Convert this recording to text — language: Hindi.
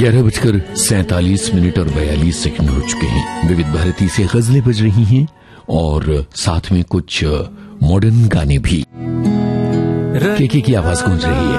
11:47 और 42 सेकंड हो चुके हैं। विविध भारती से गजलें बज रही हैं और साथ में कुछ मॉडर्न गाने भी। केके की आवाज गूंज रही है।